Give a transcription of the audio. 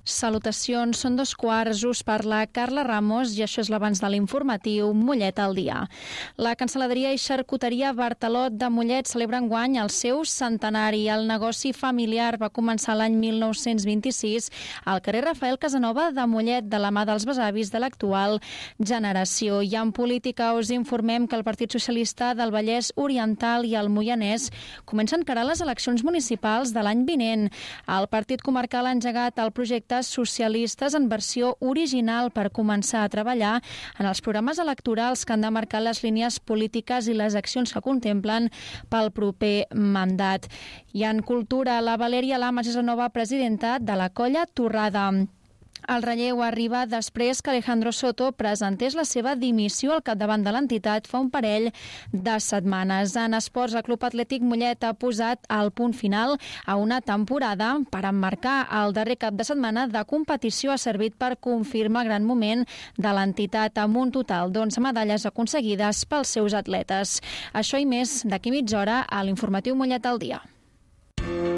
Salutacions, són 2:15, us parla Carla Ramos i això és l'abans de l'informatiu Mollet al dia. La Cancel·laderia i Xarcuteria Bartalot de Mollet celebra enguany el seu centenari. El negoci familiar va començar l'any 1926 al carrer Rafael Casanova de Mollet de la mà dels besavis de l'actual generació. I en política us informem que el Partit Socialista del Vallès Oriental i el Moianès comencen a encarar les eleccions municipals de l'any vinent. El Partit Comarcal ha engegat el projecte Socialistes en versió original per començar a treballar en els programes electorals que han de marcar les línies polítiques i les accions que contemplen pel proper mandat. I en cultura, la Valèria Lamas és la nova presidenta de la Colla Torrada. El relleu arriba després que Alejandro Soto presentés la seva dimissió al capdavant de l'entitat fa un parell de setmanes. En esports, el Club Atlètic Mollet ha posat el punt final a una temporada per emmarcar el darrer cap de setmana de competició. Ha servit per confirmar el gran moment de l'entitat amb un total d'11 medalles aconseguides pels seus atletes. Això i més d'aquí mitja hora a l'informatiu Mollet al dia.